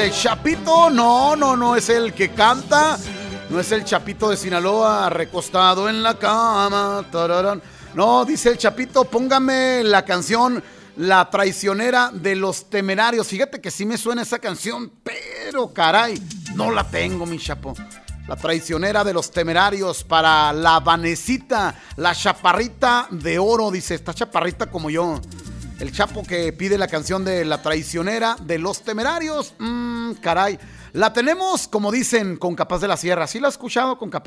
el Chapito. No es el que canta. No es el Chapito de Sinaloa recostado en la cama. Tararán. No, dice el Chapito, póngame la canción La Traicionera de los Temerarios. Fíjate que sí me suena esa canción, pero caray, no la tengo, mi Chapo. La Traicionera de los Temerarios para la Vanesita, la chaparrita de oro, dice, está chaparrita como yo. El Chapo que pide la canción de La Traicionera de los Temerarios. Caray. La tenemos, como dicen, con Capaz de la Sierra. ¿Sí la has escuchado con Capaz?